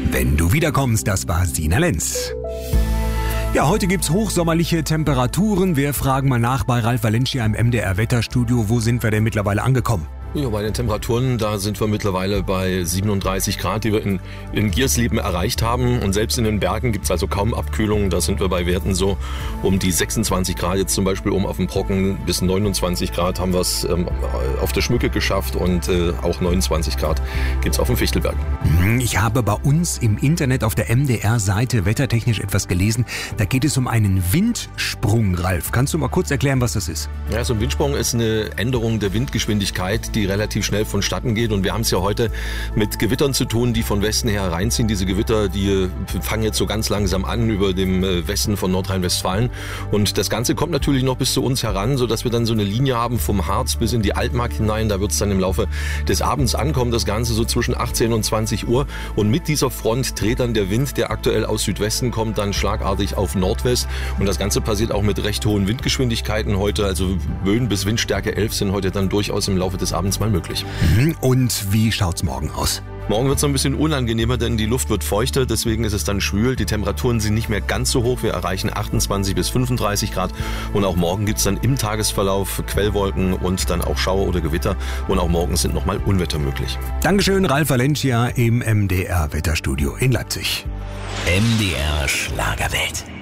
Wenn du wiederkommst, das war Sina Lenz. Ja, heute gibt's hochsommerliche Temperaturen. Wir fragen mal nach bei Ralf Valencia im MDR-Wetterstudio. Wo sind wir denn mittlerweile angekommen? Ja, bei den Temperaturen, da sind wir mittlerweile bei 37 Grad, die wir in Giersleben erreicht haben. Und selbst in den Bergen gibt's also kaum Abkühlung. Da sind wir bei Werten so um die 26 Grad. Jetzt zum Beispiel oben auf dem Brocken bis 29 Grad haben wir es auf der Schmücke geschafft. Und auch 29 Grad gibt's auf dem Fichtelberg. Ich habe bei uns im Internet auf der MDR-Seite wettertechnisch etwas gelesen. Da geht es um einen Windsprung, Ralf. Kannst du mal kurz erklären, was das ist? Ja, so ein Windsprung ist eine Änderung der Windgeschwindigkeit, die relativ schnell vonstatten geht. Und wir haben es ja heute mit Gewittern zu tun, die von Westen her reinziehen. Diese Gewitter, die fangen jetzt so ganz langsam an über dem Westen von Nordrhein-Westfalen. Und das Ganze kommt natürlich noch bis zu uns heran, sodass wir dann so eine Linie haben vom Harz bis in die Altmark hinein. Da wird es dann im Laufe des Abends ankommen, das Ganze so zwischen 18 und 20 Uhr. Und mit dieser Front dreht dann der Wind, der aktuell aus Südwesten kommt, dann schlagartig auf Nordwest. Und das Ganze passiert auch mit recht hohen Windgeschwindigkeiten heute. Also Böen bis Windstärke 11 sind heute dann durchaus im Laufe des Abends mal möglich. Und wie schaut's morgen aus? Morgen wird es ein bisschen unangenehmer, denn die Luft wird feuchter, deswegen ist es dann schwül. Die Temperaturen sind nicht mehr ganz so hoch. Wir erreichen 28 bis 35 Grad. Und auch morgen gibt es dann im Tagesverlauf Quellwolken und dann auch Schauer oder Gewitter. Und auch morgen sind nochmal Unwetter möglich. Dankeschön, Ralf Valencia im MDR-Wetterstudio in Leipzig. MDR Schlagerwelt.